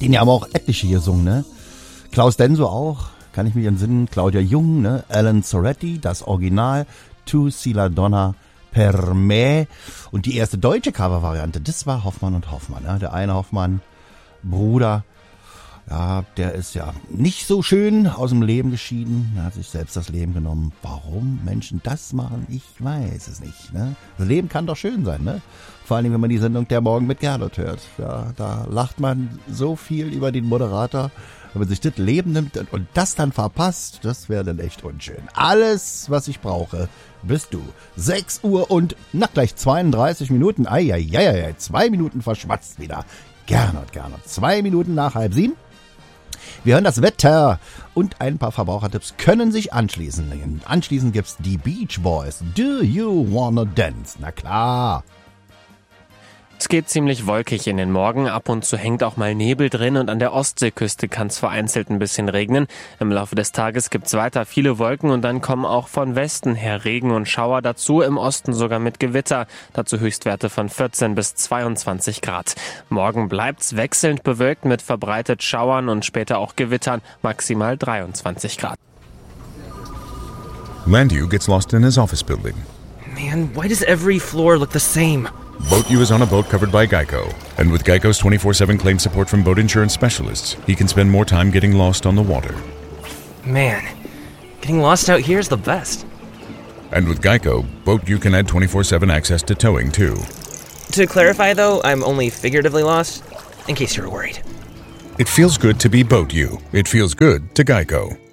Den haben auch etliche gesungen, ne? Klaus Denso auch, kann ich mich entsinnen. Claudia Jung, ne? Alan Soretti, das Original. Tu si la donna per me. Und die erste deutsche Covervariante, das war Hoffmann und Hoffmann. Ne? Der eine Hoffmann, Bruder, ja, der ist ja nicht so schön aus dem Leben geschieden. Er hat sich selbst das Leben genommen. Warum Menschen das machen, ich weiß es nicht. Ne? Das Leben kann doch schön sein, ne? Vor allem, wenn man die Sendung Der Morgen mit Gernot hört. Ja, da lacht man so viel über den Moderator. Wenn man sich das Leben nimmt und das dann verpasst, das wäre dann echt unschön. Alles, was ich brauche, bist du. 6 Uhr und gleich 32 Minuten. Eieieiei, 2 Minuten verschwatzt wieder. Gernot. 2 Minuten nach 6:30. Wir hören das Wetter und ein paar Verbrauchertipps können sich anschließen. Anschließend gibt's die Beach Boys. Do you wanna dance? Na klar. Es geht ziemlich wolkig in den Morgen, ab und zu hängt auch mal Nebel drin und an der Ostseeküste kann es vereinzelt ein bisschen regnen. Im Laufe des Tages gibt's weiter viele Wolken und dann kommen auch von Westen her Regen und Schauer dazu, im Osten sogar mit Gewitter. Dazu Höchstwerte von 14 bis 22 Grad. Morgen bleibt's wechselnd bewölkt mit verbreitet Schauern und später auch Gewittern, maximal 23 Grad. Landu gets lost in his office building. Man, why does every floor look the same? BoatU is on a boat covered by Geico. And with Geico's 24/7 claim support from boat insurance specialists, he can spend more time getting lost on the water. Man, getting lost out here is the best. And with Geico, BoatU can add 24/7 access to towing, too. To clarify, though, I'm only figuratively lost, in case you were worried. It feels good to be BoatU. It feels good to Geico.